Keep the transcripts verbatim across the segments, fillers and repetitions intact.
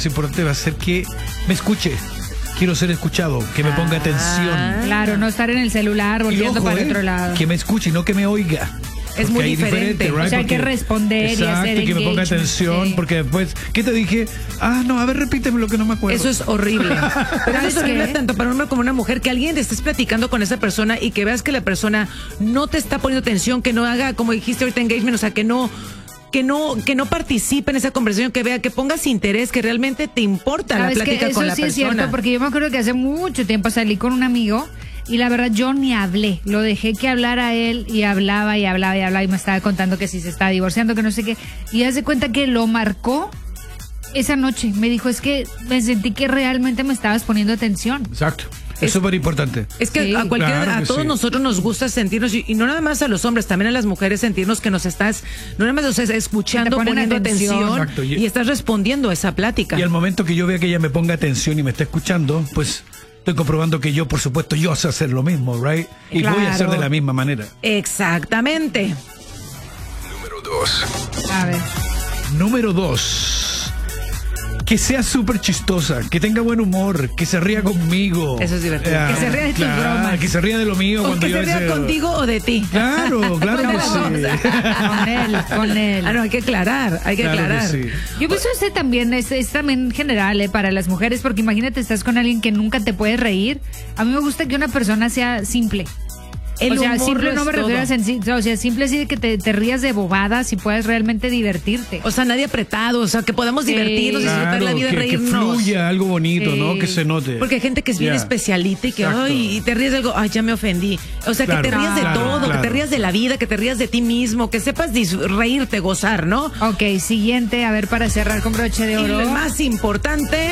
más importante va a ser que me escuche. Quiero ser escuchado, que me ponga atención. Claro, no estar en el celular volviendo ojo, para eh, otro lado. Que me escuche y no que me oiga. Es muy diferente. Right? O sea, hay que responder y exacto, hacer que me ponga engagement, atención, sí. porque después, ¿qué te dije? Ah, no, a ver, repíteme lo que no me acuerdo. Eso es horrible. Pero eso es ¿Sabes horrible qué? tanto para un hombre como una mujer, que alguien te estés platicando con esa persona y que veas que la persona no te está poniendo atención, que no haga, como dijiste ahorita, engagement, o sea, que no... que no que no participe en esa conversación, que vea, que pongas interés, que realmente te importa la ¿Sabes qué? plática Eso con la sí persona. es cierto, porque yo me acuerdo que hace mucho tiempo salí con un amigo y la verdad yo ni hablé, lo dejé que hablara él y hablaba y hablaba y hablaba y me estaba contando que si se estaba divorciando, que no sé qué, y haz de cuenta que lo marcó esa noche, me dijo, es que me sentí que realmente me estabas poniendo atención. Exacto. Es súper importante. Es que Sí, a cualquiera, claro a que todos sí. nosotros nos gusta sentirnos, y, y no nada más a los hombres, también a las mujeres, sentirnos que nos estás, no nada más o sea, escuchando, Que te ponen poniendo atención. atención, Exacto, y- y estás respondiendo a esa plática. Y al momento que yo vea que ella me ponga atención y me está escuchando, pues estoy comprobando que yo, por supuesto, yo sé hacer lo mismo, right? Y Claro. voy a hacer de la misma manera. Exactamente. Número dos. A ver. Número dos. Que sea súper chistosa, que tenga buen humor, que se ría conmigo. Eso es divertido. Ah, Que se ría de tus claro, bromas. Que se ría de lo mío O cuando que yo se ría ese- contigo o de ti. Claro, claro Con que las sí. Con él, con él. Ah, no, hay que aclarar, hay que Claro que aclarar. sí. Yo pienso que este también es, es también general eh, para las mujeres, porque imagínate, estás con alguien que nunca te puedes reír. A mí me gusta que una persona sea simple. El o sea, humor simple lo no es me refiero a todo. sencillo, o sea, simple así de que te, te rías de bobadas y puedas realmente divertirte. O sea, nadie apretado, o sea, que podamos Sí. divertirnos, disfrutar Claro, la vida, que, que reírnos. fluya algo bonito, Sí. ¿no? Que se note. Porque hay gente que es bien Ya. especialita y que, Exacto. ay, y te ríes de algo, ay, ya me ofendí. O sea, Claro, que te rías de claro, todo, que claro. te rías de la vida, que te rías de ti mismo, que sepas dis- reírte, gozar, ¿no? Ok, siguiente, a ver, para cerrar con broche de Y oro. lo más importante,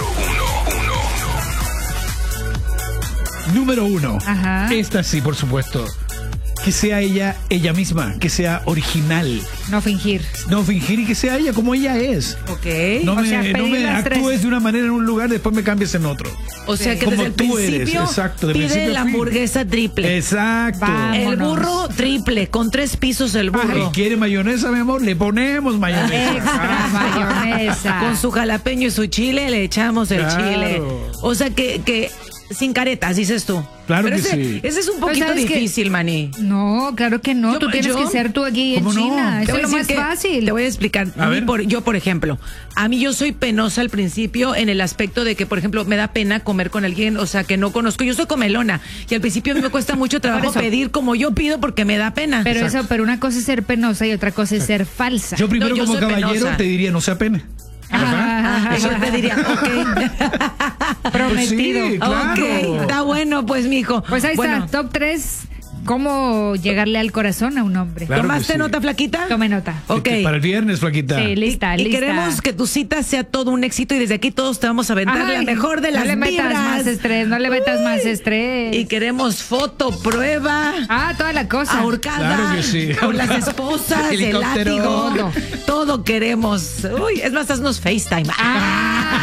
Número uno. Ajá. Esta sí, por supuesto. Que sea ella, ella misma, que sea original. No fingir. No fingir y que sea ella como ella es. ok. No O me, sea, no pedir me las tres. actúes de una manera en un lugar, después me cambies en otro. O sea, que Como desde el tú eres, principio exacto, de pide principio la a fin. hamburguesa triple. Exacto. Vamos. El Vámonos. burro triple, con tres pisos el Y burro. quiere mayonesa, mi amor, le ponemos mayonesa. Extra mayonesa. Con su jalapeño y su chile le echamos el Claro. chile. O sea, que, que sin caretas, dices tú. Claro Pero que ese, sí. ese es un Pero poquito ¿sabes qué? difícil, maní. No, claro que no. Yo- tú tienes yo- que ser tú aquí en ¿Cómo no? China. Te Eso voy es a lo decir más que- fácil. Te voy a explicar. A A mí ver. por- yo, por ejemplo, a mí yo soy penosa al principio en el aspecto de que, por ejemplo, me da pena comer con alguien, o sea, que no conozco. Yo soy comelona y al principio a mí me cuesta mucho trabajo eso. pedir como yo pido porque me da pena. Pero eso, pero una cosa es ser penosa y otra cosa es ser falsa. Yo primero No, yo como soy caballero penosa. te diría, no sea pene. Ah, Ah, yo te diría, ok. Prometido. Pues sí, claro. Ok, está bueno, pues, mijo. Pues ahí Bueno, está, top tres. ¿Cómo llegarle al corazón a un hombre? Claro que ¿tomaste sí. nota, flaquita? Tome nota. Ok. Para el viernes, flaquita. Sí, lista, y lista. queremos que tu cita sea todo un éxito y desde aquí todos te vamos a aventar la Ay, mejor de las No le metas vibras. más estrés, no le metas Uy. más estrés. Y queremos foto, prueba, Ah, toda la cosa. ahorcada, Claro que sí. con las esposas, el Helicóptero. látigo, todo queremos. Uy, es más, haznos FaceTime. Ah.